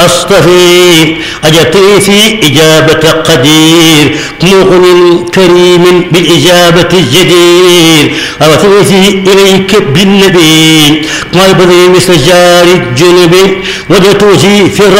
أصطفي أجبتني في إجابة قدير مغن كريم بالإجابة الجدير أوتني إليك بالنبي قلبي مثل جار الجنب وجدت في